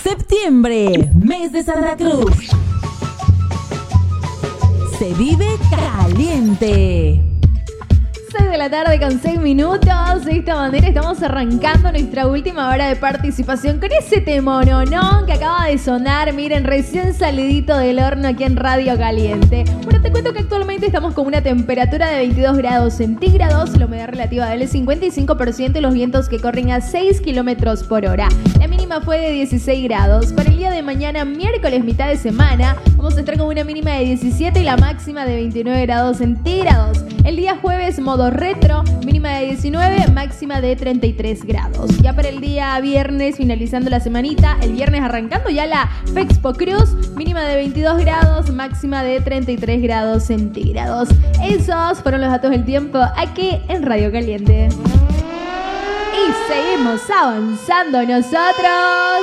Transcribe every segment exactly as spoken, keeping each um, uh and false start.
Septiembre, mes de Santa Cruz. Se vive caliente. seis de la tarde con seis minutos. De esta manera estamos arrancando nuestra última hora de participación con ese temononón que acaba de sonar. Miren, recién salidito del horno aquí en Radio Caliente. Bueno, te cuento que actualmente estamos con una temperatura de veintidós grados centígrados, la humedad relativa del cincuenta y cinco por ciento y los vientos que corren a seis kilómetros por hora. La mínima fue de dieciséis grados. Para el día de mañana, miércoles, mitad de semana, vamos a estar con una mínima de diecisiete y la máxima de veintinueve grados centígrados. El día jueves, modo retro, mínima de diecinueve, máxima de treinta y tres grados. Ya para el día viernes, finalizando la semanita, el viernes arrancando ya la Fexpo Cruz, mínima de veintidós grados, máxima de treinta y tres grados centígrados. Esos fueron los datos del tiempo aquí en Radio Caliente. Y seguimos avanzando nosotros.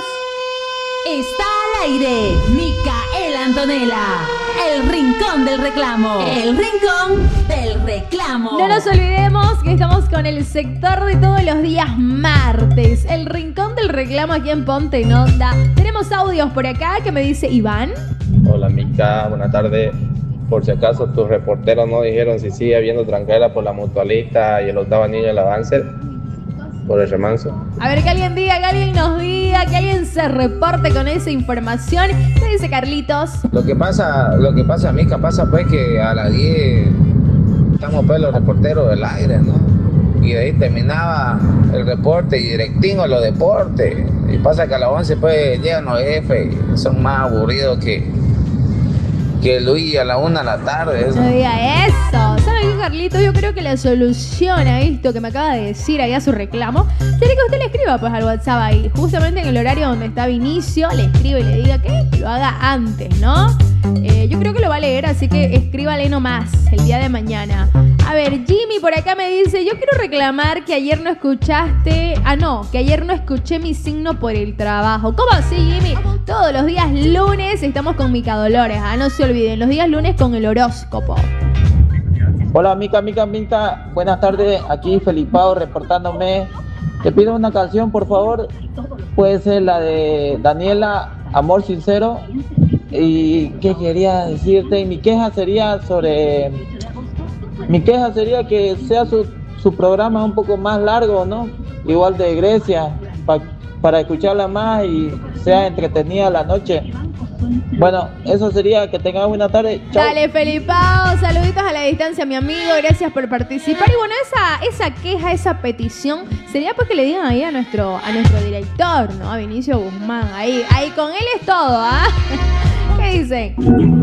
Está al aire Micaela Antonella, el rincón del reclamo. El rincón del reclamo. No nos olvidemos que estamos con el sector de todos los días martes, el rincón del reclamo aquí en Ponte en Onda. Tenemos audios por acá que me dice Iván. Hola Mica, buenas tardes. Por si acaso tus reporteros no dijeron si sigue habiendo tranquera por la Mutualista y el octavo anillo del avance por el remanso. A ver, que alguien diga, que alguien nos diga, que alguien se reporte con esa información. ¿Qué dice Carlitos? Lo que pasa, lo que pasa, Mica, pasa pues que a las diez estamos pues los reporteros del aire, ¿no? Y de ahí terminaba el reporte y directingo a los deportes. Y pasa que a las once pues llegan los jefes y son más aburridos que, que Luis a la una de la tarde. Eso. No diga eso. ¿Sabe qué, Carlitos? Yo creo que la solución a esto que me acaba de decir ahí a su reclamo sería que usted le escriba pues al WhatsApp ahí, justamente en el horario donde está Vinicio, le escribe y le diga que lo haga antes, ¿no? Eh, yo creo que lo va a leer, así que escríbale nomás el día de mañana. A ver, Jimmy por acá me dice, yo quiero reclamar que ayer no escuchaste, ah no, que ayer no escuché mi signo por el trabajo. ¿Cómo así, Jimmy? Todos los días lunes estamos con Mica Dolores, ah, no se olviden, los días lunes con el horóscopo. Hola Mica, Mica, Mica, buenas tardes, aquí Felipao reportándome. Te pido una canción, por favor, puede ser la de Daniela, Amor Sincero. Y qué quería decirte, mi queja sería sobre, mi queja sería que sea su, su programa un poco más largo, ¿no? Igual de Grecia, pa, para escucharla más y sea entretenida la noche. Bueno, eso sería, que tengan buena tarde. Chau. Dale, Felipao, saluditos a la distancia, mi amigo, gracias por participar. Y bueno, esa, esa queja, esa petición, sería pues que le digan ahí a nuestro, a nuestro director, ¿no? A Vinicio Guzmán, ahí, ahí con él es todo, ¿ah? ¿Qué dicen?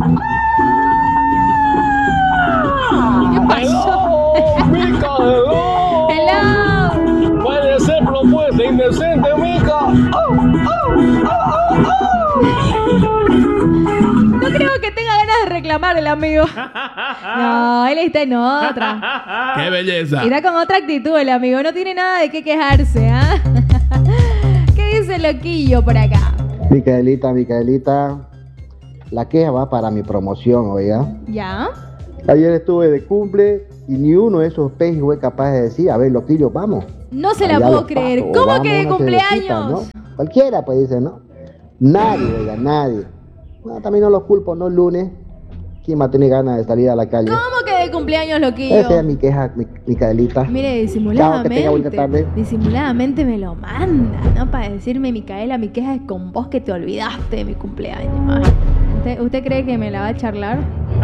¿Qué pasó? Hello, Mica, hello. Hello. Puede ser propuesta indecente, Mica. Oh, oh, oh, oh, oh. No creo que tenga ganas de reclamar el amigo. No, él está en otra. ¡Qué belleza! Y está con otra actitud el amigo. No tiene nada de qué quejarse, ¿ah? ¿eh? ¿Qué dice el loquillo por acá? Micaelita, Micaelita, la queja va para mi promoción, oiga. ¿Ya? Ayer estuve de cumple y ni uno de esos pejes fue capaz de decir, a ver, loquillo, vamos. No se la allá puedo los creer. patos, ¿Cómo vamos que de una cervecita, cumpleaños? ¿no? Cualquiera, pues dice, ¿no? Nadie, oiga, nadie. No, también no los culpo, no lunes. ¿Quién va a tener ganas de salir a la calle? ¿Cómo que de cumpleaños, loquillo? Esa es mi queja, mi, Micaelita. Mire, Chao, que tenga buena disimuladamente, tarde. disimuladamente me lo manda, ¿no? Para decirme, Micaela, mi queja es con vos que te olvidaste de mi cumpleaños. Ay, ¿usted, ¿Usted cree que me la va a charlar?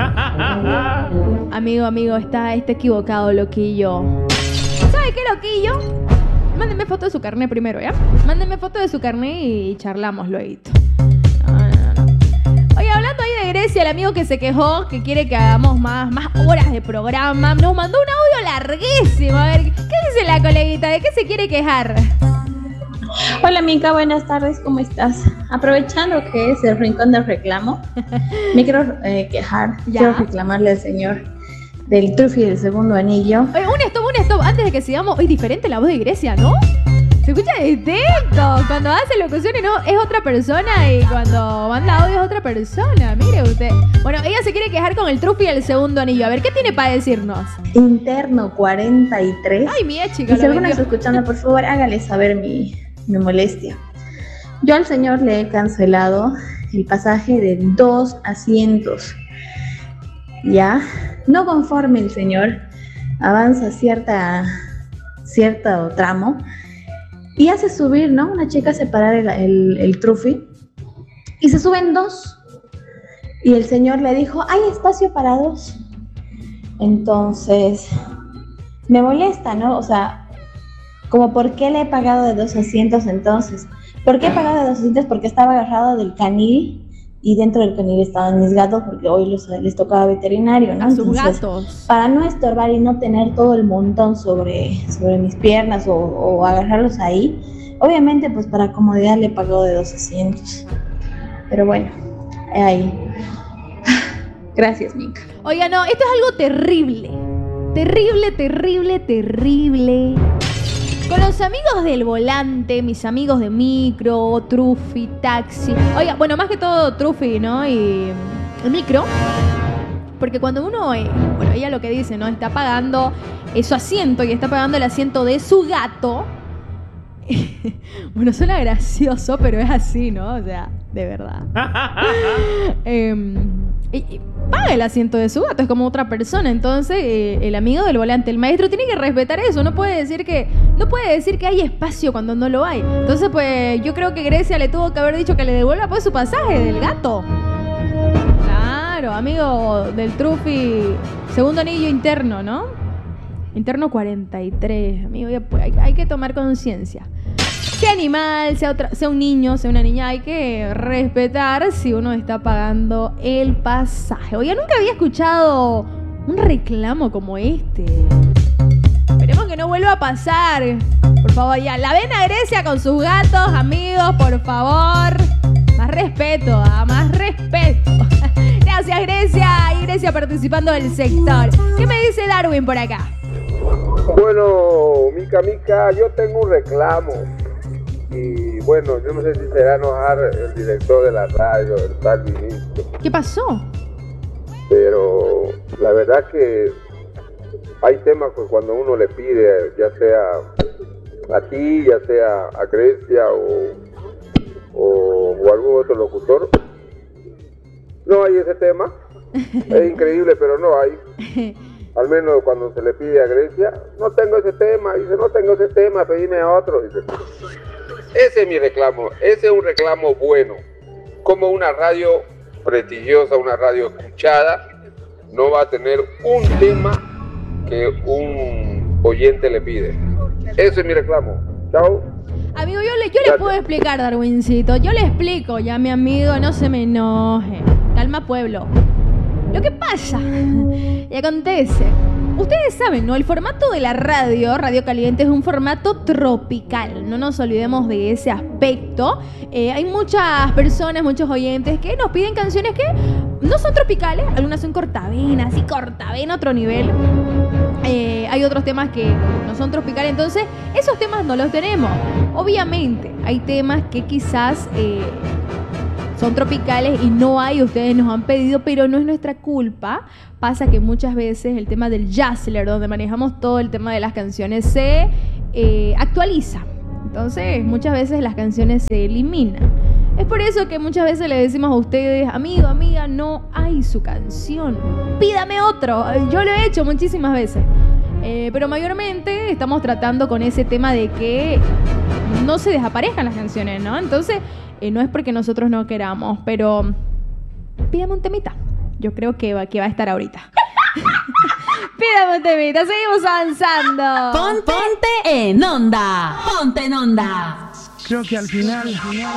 Amigo, amigo, está, está equivocado, loquillo. ¿Sabe qué, loquillo? Mándenme foto de su carnet primero, ¿ya? Mándenme foto de su carnet y charlamos luego. No, no, no. Oye, hablando ahí de Grecia, el amigo que se quejó, que quiere que hagamos más, más horas de programa, nos mandó un audio larguísimo. A ver, ¿qué dice la coleguita? ¿De qué se quiere quejar? Hola Mica, buenas tardes, ¿cómo estás? Aprovechando que es el rincón del reclamo, me quiero eh, quejar, ¿Ya? quiero reclamarle al señor del Trufi del segundo anillo. Oye, un stop, un stop, antes de que sigamos, hoy diferente la voz de Grecia, ¿no? Se escucha distinto. Cuando hace locuciones no es otra persona y cuando manda audio es otra persona. Mire usted. Bueno, ella se quiere quejar con el Trufi del segundo anillo. A ver, ¿qué tiene para decirnos? Interno cuarenta y tres. Ay, mía, chica. Y si alguno está escuchando, por favor, hágale saber mi, mi molestia. Yo al señor le he cancelado el pasaje de dos asientos. Ya, no conforme el señor, avanza cierta, cierto tramo y hace subir, ¿no? Una chica separar el, el, el trufi y se suben dos. Y el señor le dijo, ¿hay espacio para dos? Entonces, me molesta, ¿no? O sea, como ¿por qué le he pagado de dos asientos entonces? ¿Por qué he pagado de dos asientos? Porque estaba agarrado del canil y dentro del canil estaban mis gatos porque hoy los, les tocaba veterinario, ¿no? A sus Entonces, gatos. para no estorbar y no tener todo el montón sobre, sobre mis piernas o, o agarrarlos ahí, obviamente pues para comodidad le he pagado de dos asientos. Pero bueno, ahí. Gracias, Mica. Oiga, no, esto es algo terrible. Terrible, terrible, terrible. Con los amigos del volante, mis amigos de micro, trufi, taxi. Oiga, bueno, más que todo trufi, ¿no? Y el micro. Porque cuando uno, eh, bueno, ella lo que dice, ¿no? Está pagando eh, su asiento y está pagando el asiento de su gato. Bueno, suena gracioso, pero es así, ¿no? O sea, de verdad. eh, y, y paga el asiento de su gato, es como otra persona. Entonces, eh, el amigo del volante, el maestro, tiene que respetar eso. No puede decir que no puede decir que hay espacio cuando no lo hay. Entonces, pues, yo creo que Grecia le tuvo que haber dicho que le devuelva pues su pasaje del gato. Claro, amigo del trufi, segundo anillo interno, ¿no? Interno cuarenta y tres, amigo, ya, pues, hay, hay que tomar conciencia. Sea animal, sea, otra, sea un niño, sea una niña, hay que respetar si uno está pagando el pasaje. Oye, nunca había escuchado un reclamo como este. Esperemos que no vuelva a pasar. Por favor, ya. La ven a Grecia con sus gatos, amigos, por favor. Más respeto, ¿ah? Más respeto. Gracias, Grecia. Y Grecia participando del sector. ¿Qué me dice Darwin por acá? Bueno, Mica, Mica, yo tengo un reclamo. Y bueno, yo no sé si será enojar el director de la radio, el tal ministro. ¿Qué pasó? Pero la verdad que hay temas que cuando uno le pide, ya sea a ti, ya sea a Grecia o, o, o algún otro locutor, no hay ese tema. Es increíble, pero no hay. Al menos cuando se le pide a Grecia, no tengo ese tema. Dice, no tengo ese tema, pedime a otro. Dice, ese es mi reclamo, ese es un reclamo bueno. Como una radio prestigiosa, una radio escuchada, no va a tener un tema que un oyente le pide. Ese es mi reclamo. Chao. Amigo, yo le, yo le puedo explicar, Darwincito. Yo le explico, ya mi amigo, no se me enoje. Calma, pueblo. Lo que pasa y acontece, ustedes saben, ¿no? El formato de la radio, Radio Caliente, es un formato tropical. No nos olvidemos de ese aspecto. Eh, hay muchas personas, muchos oyentes que nos piden canciones que no son tropicales. Algunas son cortavenas, y cortavena otro nivel. Eh, hay otros temas que no son tropicales, entonces esos temas no los tenemos. Obviamente, hay temas que quizás... Eh, son tropicales y no hay, ustedes nos han pedido, pero no es nuestra culpa. Pasa que muchas veces el tema del Jazzler, donde manejamos todo el tema de las canciones, se eh, actualiza. Entonces, muchas veces las canciones se eliminan. Es por eso que muchas veces le decimos a ustedes, amigo, amiga, no hay su canción. Pídame otro. Yo lo he hecho muchísimas veces. Eh, pero mayormente estamos tratando con ese tema de que no se desaparezcan las canciones, ¿no? Entonces... Eh, no es porque nosotros no queramos, pero pídame un temita. Yo creo que va, que va a estar ahorita. Pídame un temita, seguimos avanzando. Ponte, ponte en onda. Ponte en onda. Creo que al final, al final